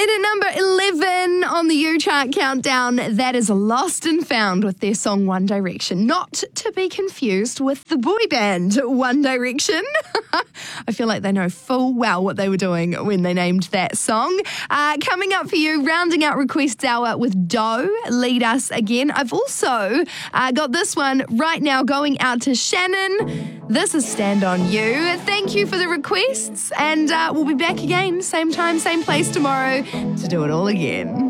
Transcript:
at number 11 on the U Chart countdown, that is Lost and Found with their song One Direction. Not to be confused with the boy band One Direction. I feel like they know full well what they were doing when they named that song. Coming up for you, rounding out Request Hour with Doe, Lead Us Again. I've also got this one right now going out to Shannon. This is Stand On You. Thank you for the requests, and we'll be back again, same time, same place tomorrow to do it all again.